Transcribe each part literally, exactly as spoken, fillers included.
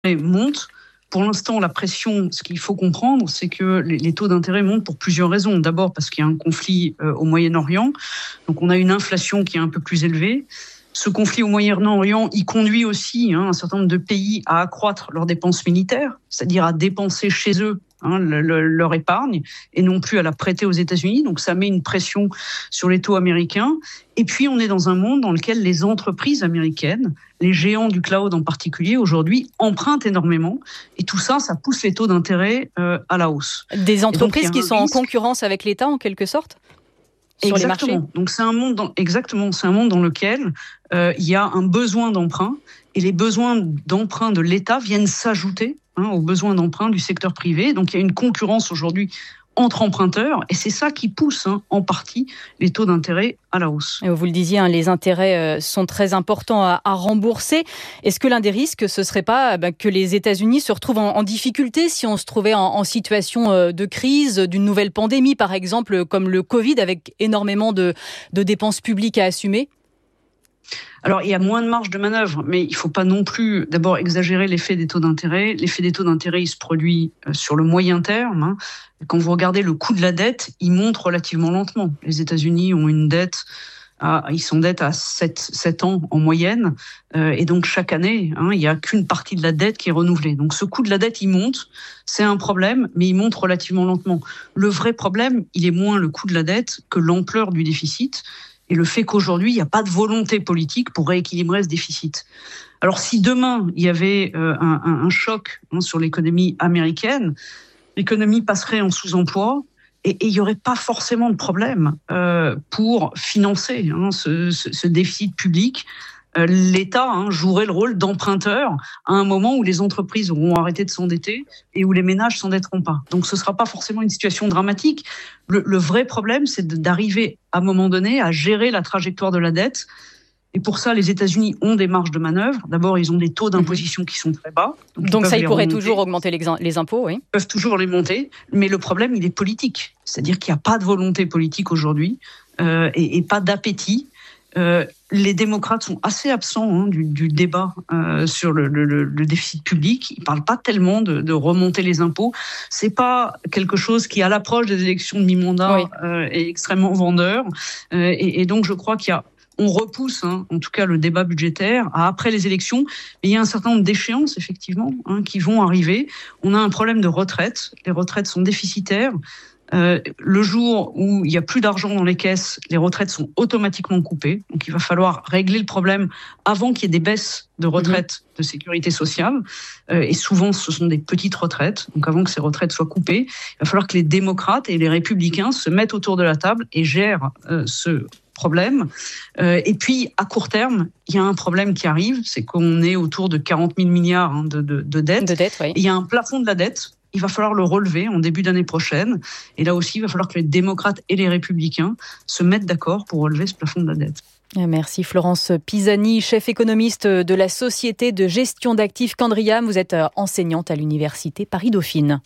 montent. Pour l'instant, la pression, ce qu'il faut comprendre, c'est que les taux d'intérêt montent pour plusieurs raisons. D'abord parce qu'il y a un conflit au Moyen-Orient, donc on a une inflation qui est un peu plus élevée. Ce conflit au Moyen-Orient, il conduit aussi hein, un certain nombre de pays à accroître leurs dépenses militaires, c'est-à-dire à dépenser chez eux hein, le, le, leur épargne et non plus à la prêter aux États-Unis. Donc ça met une pression sur les taux américains. Et puis on est dans un monde dans lequel les entreprises américaines, les géants du cloud en particulier, aujourd'hui empruntent énormément. Et tout ça, ça pousse les taux d'intérêt euh, à la hausse. Des entreprises donc, qui sont risque... en concurrence avec l'État en quelque sorte ? Sur exactement. Les marchés. Donc c'est un monde dans, exactement, c'est un monde dans lequel euh, il y a un besoin d'emprunt et les besoins d'emprunt de l'État viennent s'ajouter hein, aux besoins d'emprunt du secteur privé. Donc il y a une concurrence aujourd'hui entre emprunteurs et c'est ça qui pousse hein, en partie les taux d'intérêt à la hausse. Et vous le disiez, hein, les intérêts sont très importants à, à rembourser. Est-ce que l'un des risques, ce serait pas bah, que les États-Unis se retrouvent en, en difficulté si on se trouvait en, en situation de crise, d'une nouvelle pandémie par exemple, comme le Covid, avec énormément de, de dépenses publiques à assumer ? Alors, il y a moins de marge de manœuvre, mais il ne faut pas non plus d'abord exagérer l'effet des taux d'intérêt. L'effet des taux d'intérêt, il se produit sur le moyen terme. Hein. Quand vous regardez le coût de la dette, il monte relativement lentement. Les États-Unis ont une dette, à, ils sont dette à sept ans en moyenne, euh, et donc chaque année, hein, il n'y a qu'une partie de la dette qui est renouvelée. Donc ce coût de la dette, il monte, c'est un problème, mais il monte relativement lentement. Le vrai problème, il est moins le coût de la dette que l'ampleur du déficit. Et le fait qu'aujourd'hui, il n'y a pas de volonté politique pour rééquilibrer ce déficit. Alors, si demain, il y avait euh, un, un, un choc hein, sur l'économie américaine, l'économie passerait en sous-emploi et, et il n'y aurait pas forcément de problème euh, pour financer hein, ce, ce, ce déficit public. Euh, L'État hein, jouerait le rôle d'emprunteur à un moment où les entreprises auront arrêté de s'endetter et où les ménages s'endetteront pas. Donc ce ne sera pas forcément une situation dramatique. Le, le vrai problème, c'est d'arriver à un moment donné à gérer la trajectoire de la dette. Et pour ça, les États-Unis ont des marges de manœuvre. D'abord, ils ont des taux d'imposition qui sont très bas. Donc, donc ils ça, ils pourraient remonter. toujours augmenter les impôts, oui. Ils peuvent toujours les monter. Mais le problème, il est politique. C'est-à-dire qu'il n'y a pas de volonté politique aujourd'hui euh, et, et pas d'appétit. Euh, les démocrates sont assez absents hein, du, du débat euh, sur le, le, le déficit public. Ils parlent pas tellement de, de remonter les impôts. C'est pas quelque chose qui, à l'approche des élections de mi-mandat, oui. euh, est extrêmement vendeur. Euh, et, et donc, je crois qu'il y a on repousse, hein, en tout cas, le débat budgétaire à après les élections. Mais il y a un certain nombre d'échéances, effectivement, hein, qui vont arriver. On a un problème de retraite. Les retraites sont déficitaires. Euh, le jour où il n'y a plus d'argent dans les caisses, les retraites sont automatiquement coupées. Donc, il va falloir régler le problème avant qu'il y ait des baisses de retraite mmh. de sécurité sociale. Euh, et souvent, ce sont des petites retraites. Donc, avant que ces retraites soient coupées, il va falloir que les démocrates et les républicains se mettent autour de la table et gèrent euh, ce problème. Euh, et puis, à court terme, il y a un problème qui arrive, c'est qu'on est autour de quarante mille milliards hein, de, de, de dettes. De dette, oui. Et il y a un plafond de la dette. Il va falloir le relever en début d'année prochaine. Et là aussi, il va falloir que les démocrates et les républicains se mettent d'accord pour relever ce plafond de la dette. Merci Florence Pisani, chef économiste de la société de gestion d'actifs Candriam. Vous êtes enseignante à l'université Paris-Dauphine.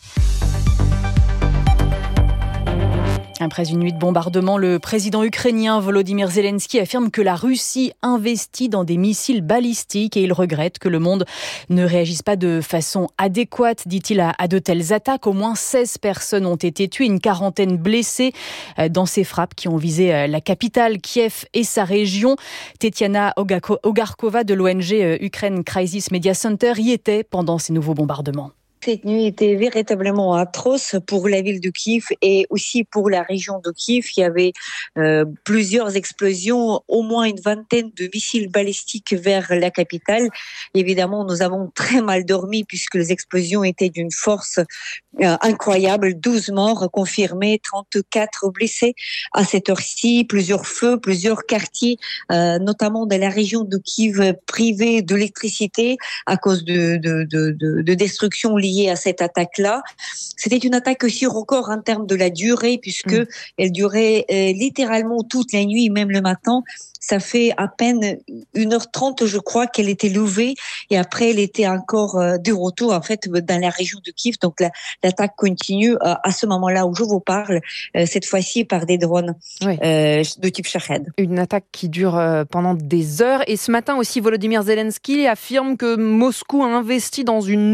Après une nuit de bombardement, le président ukrainien Volodymyr Zelensky affirme que la Russie investit dans des missiles balistiques et il regrette que le monde ne réagisse pas de façon adéquate, dit-il, à de telles attaques. Au moins seize personnes ont été tuées, une quarantaine blessées dans ces frappes qui ont visé la capitale, Kiev et sa région. Tetiana Ogarkova de l'O N G Ukraine Crisis Media Center y était pendant ces nouveaux bombardements. Cette nuit était véritablement atroce pour la ville de Kiev et aussi pour la région de Kiev. Il y avait euh, plusieurs explosions, au moins une vingtaine de missiles balistiques vers la capitale. Évidemment, nous avons très mal dormi puisque les explosions étaient d'une force euh, incroyable. douze morts confirmés, trente-quatre blessés à cette heure-ci. Plusieurs feux, plusieurs quartiers, euh, notamment dans la région de Kiev, privés d'électricité à cause de, de, de, de, de destruction liée liée à cette attaque-là. C'était une attaque aussi record en termes de la durée, puisque mmh. elle durait euh, littéralement toute la nuit, même le matin. Ça fait à peine une heure trente, je crois, qu'elle était levée. Et après, elle était encore euh, de retour, en fait, dans la région de Kiev. Donc, la, l'attaque continue euh, à ce moment-là où je vous parle, euh, cette fois-ci par des drones oui. euh, de type Shahed. Une attaque qui dure euh, pendant des heures. Et ce matin aussi, Volodymyr Zelensky affirme que Moscou a investi dans une